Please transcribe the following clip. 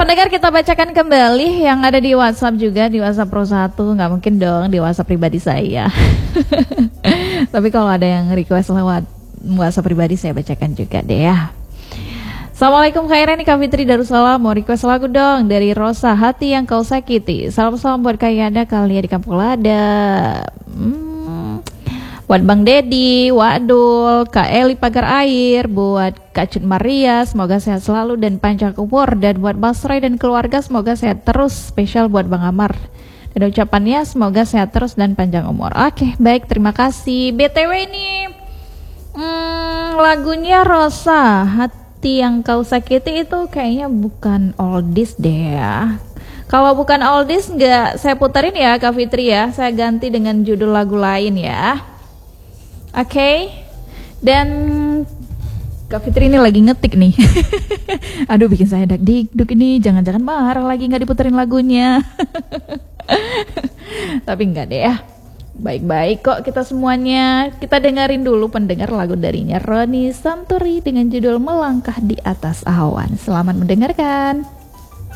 pendengar, kita bacakan kembali yang ada di WhatsApp juga, di WhatsApp Pro 1. Nggak mungkin dong di WhatsApp pribadi saya. Tapi kalau ada yang request lewat WhatsApp pribadi, saya bacakan juga deh ya. Assalamualaikum Khairan, Kak Fitri Darussalam. Mau request lagu dong dari Rosa, Hati Yang Kau Sakiti. Salam-salam buat Kak Yada, Kalia di Kampung Lada. Buat Bang Dedi, Wadul, Kak Eli Pagar Air, buat Kak Cut Maria, semoga sehat selalu dan panjang umur. Dan buat Mas Roy dan keluarga, semoga sehat terus. Spesial buat Bang Amar. Dan ucapannya semoga sehat terus dan panjang umur. Oke, baik, terima kasih. BTW ini lagunya Rosa, Hati Yang Kau Sakiti itu kayaknya bukan oldies deh ya. Kalau bukan oldies nggak saya puterin ya Kak Fitri ya. Saya ganti dengan judul lagu lain ya. Oke. Dan Kak Fitri ini lagi ngetik nih. Aduh, bikin saya dak-dikduk ini. Jangan-jangan marah lagi nggak diputerin lagunya. Tapi enggak deh ya. Baik-baik kok kita semuanya. Kita dengerin dulu pendengar lagu darinya Roni Santuri dengan judul Melangkah di Atas Awan. Selamat mendengarkan.